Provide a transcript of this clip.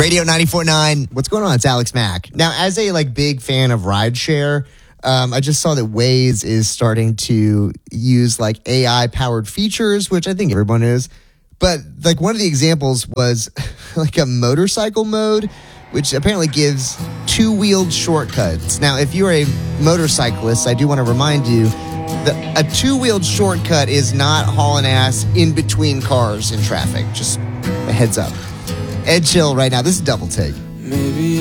Radio 94.9. What's going on? It's Alex Mack. Now, as a big fan of rideshare, I just saw that Waze is starting to use AI-powered features, which I think everyone is. But one of the examples was a motorcycle mode, which apparently gives two-wheeled shortcuts. Now, if you're a motorcyclist, I do want to remind you that a two-wheeled shortcut is not hauling ass in between cars in traffic. Just a heads up. Ed Chill right now. This is Double Take.